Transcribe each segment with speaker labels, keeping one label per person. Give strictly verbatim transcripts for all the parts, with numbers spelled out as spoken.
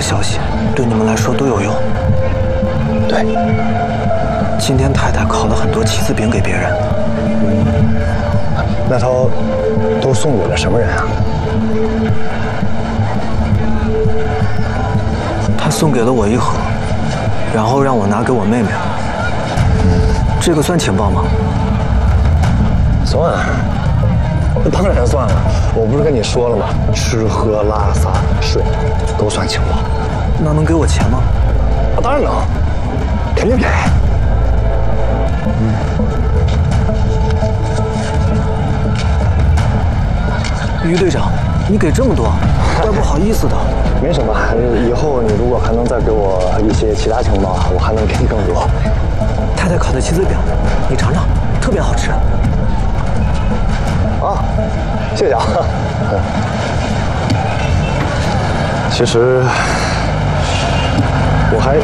Speaker 1: 何消息，对你们来说都有用。
Speaker 2: 对，
Speaker 1: 今天太太烤了很多棋子饼给别人，
Speaker 2: 那她都送给了什么人啊？
Speaker 1: 她送给了我一盒，然后让我拿给我妹妹。这个算情报吗？
Speaker 2: 算，那当然算了。我不是跟你说了吗？吃喝拉撒睡都算情报。
Speaker 1: 那能给我钱吗？
Speaker 2: 啊，当然能，肯定给。嗯。
Speaker 1: 于队长，你给这么多，怪不好意思的。
Speaker 2: 没什么，以后你如果还能再给我一些其他情报，我还能给你更多。
Speaker 1: 太太烤的棋子饼，你尝尝，特别好吃。
Speaker 2: 啊，谢谢啊。其实我还……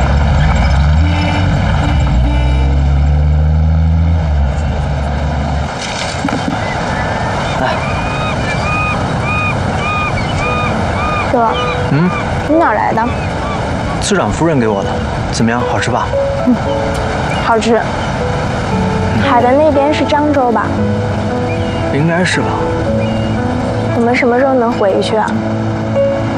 Speaker 1: 来，
Speaker 3: 哥，
Speaker 1: 嗯，
Speaker 3: 你哪儿来的？
Speaker 1: 次长夫人给我的，怎么样，好吃吧？
Speaker 3: 嗯，好吃。海的那边是漳州吧？
Speaker 1: 应该是吧。
Speaker 3: 我们什么时候能回去啊？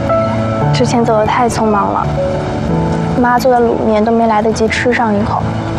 Speaker 3: 之前走得太匆忙了，妈做的卤面都没来得及吃上一口。